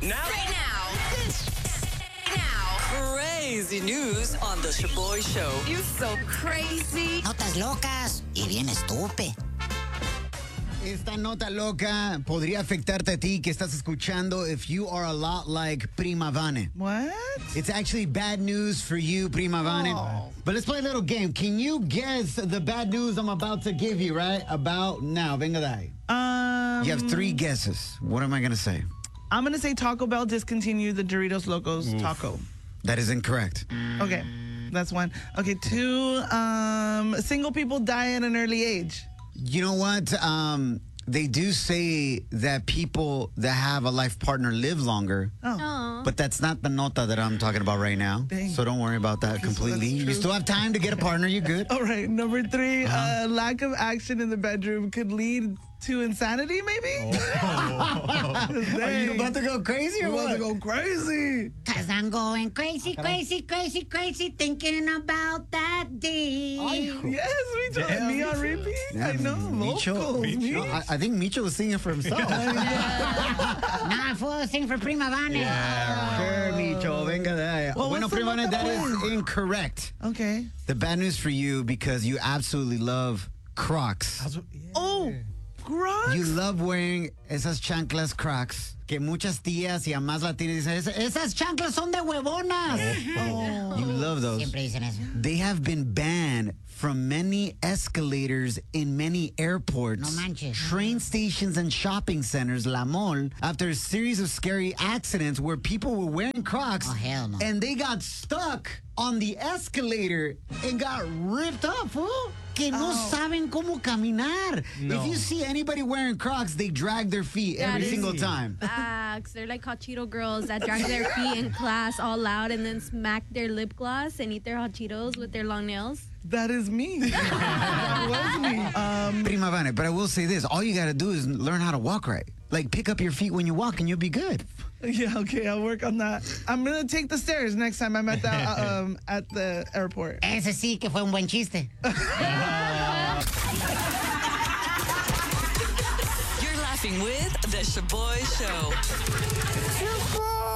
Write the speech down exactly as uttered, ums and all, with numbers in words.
Now? Right now. Now. Crazy news on The Shaboy Show. You're so crazy. Notas locas y bien estúpido. Esta nota loca podría afectarte a ti que estás escuchando if you are a lot like Prima Vane. What? It's actually bad news for you, Prima Vane. Oh. But let's play a little game. Can you guess the bad news I'm about to give you right about now? Venga de ahí. Um, You have three guesses. What am I going to say? I'm going to say Taco Bell discontinued the Doritos Locos Taco. That is incorrect. Okay, that's one. Okay, two, um, single people die at an early age. You know what? Um, they do say that people that have a life partner live longer. Oh. But that's not the nota that I'm talking about right now. Dang. So don't worry about that completely. that's You true. still have time to get a partner. You're good. All right, number three, Uh-huh. uh, lack of action in the bedroom could lead to insanity, maybe? Are you about to go crazy or I'm about what? to go crazy. Cause I'm going crazy, crazy, crazy, crazy, thinking about that day. Yes, we do. Me on repeat? I know. Micho. Vocals, me. No, I, I think Micho was singing for himself. Nah, fool, sing for Prima Vane. Sure, Micho. Venga de ahí. Well, Bueno, what's the Prima, nota that pues? is incorrect. Okay. The bad news for you because you absolutely love Crocs. Oh, Crocs? You love wearing esas chanclas Crocs que muchas tías y amas latinas dicen, "Esa- esas chanclas son de huevonas." You love those. Siempre dicen eso. They have been banned from many escalators in many airports, No manches. train stations, and shopping centers, La Mall, after a series of scary accidents where people were wearing Crocs Oh, hell no. and they got stuck on the escalator and got ripped up, fool. Que no Oh. saben cómo caminar. If you see anybody wearing Crocs, they drag their feet That every is- single time. Facts. They're like hot Cheeto girls that drag their feet in class all loud and then smack their lip gloss and eat their hot Cheetos with their long nails. That is me. That was me. Um, Prima Vane, but I will say this. All you got to do is learn how to walk right. Like, pick up your feet when you walk and you'll be good. yeah, okay, I'll work on that. I'm going to take the stairs next time I'm at the, uh, um, at the airport. Ese sí que fue un buen chiste. You're laughing with The Shaboy Show.